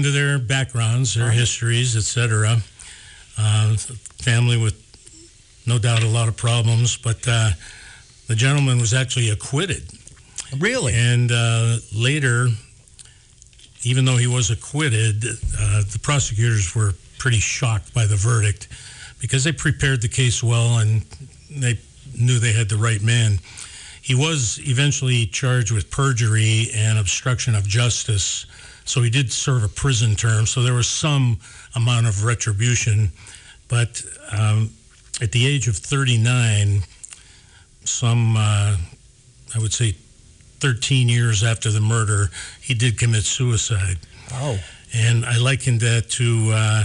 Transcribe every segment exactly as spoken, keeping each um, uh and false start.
into their backgrounds, their Right. histories, et cetera. Uh, family with no doubt a lot of problems, but uh, the gentleman was actually acquitted. Really? And uh, later, even though he was acquitted, uh, the prosecutors were pretty shocked by the verdict because they prepared the case well and they knew they had the right man. He was eventually charged with perjury and obstruction of justice, so he did serve a prison term, so there was some amount of retribution. But um, at the age of thirty-nine, some, uh, I would say thirteen years after the murder, he did commit suicide. Oh. And I likened that to uh,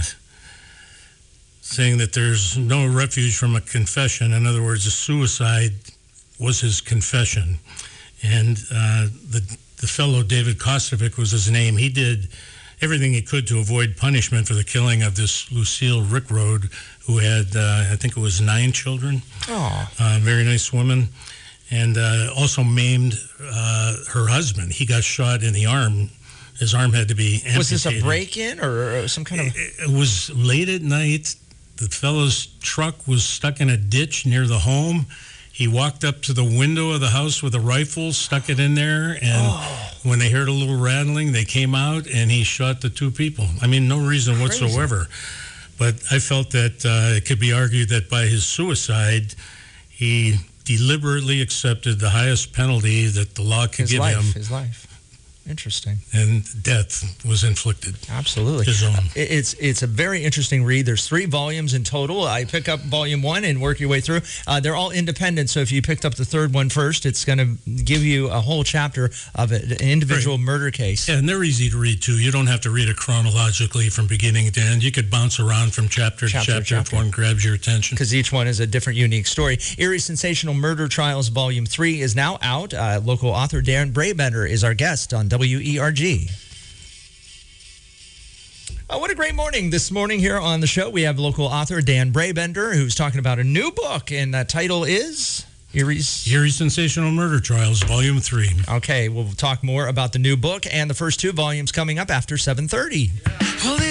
saying that there's no refuge from a confession. In other words, a suicide was his confession. And uh, the the fellow, David Kostovic was his name. He did everything he could to avoid punishment for the killing of this Lucille Rickrode, who had, uh, I think it was nine children. Oh. Uh, very nice woman. And uh, also maimed uh, her husband. He got shot in the arm. His arm had to be amputated. Was this a break-in or some kind of... It, it was late at night. The fellow's truck was stuck in a ditch near the home. He walked up to the window of the house with a rifle, stuck it in there, and Oh. when they heard a little rattling, they came out, and he shot the two people. I mean, no reason Crazy. whatsoever. But I felt that uh, it could be argued that by his suicide, he deliberately accepted the highest penalty that the law could His give life, him, his life. Interesting. and death was inflicted. Absolutely. His own. It- It's it's a very interesting read. There's three volumes in total. I pick up volume one and work your way through. Uh, they're all independent, so if you picked up the third one first, it's going to give you a whole chapter of an individual Right. murder case. Yeah, and they're easy to read, too. You don't have to read it chronologically from beginning to end. You could bounce around from chapter, Chapter to to chapter, if chapter. one grabs your attention. Because each one is a different, unique story. Eerie Sensational Murder Trials Volume three is now out. Uh, local author Darren Brabender is our guest on W E R G. Uh, what a great morning this morning here on the show. We have local author Dan Brabender, who's talking about a new book, and that title is Eerie's... Eerie Sensational Murder Trials, Volume three. Okay, we'll talk more about the new book and the first two volumes coming up after seven thirty.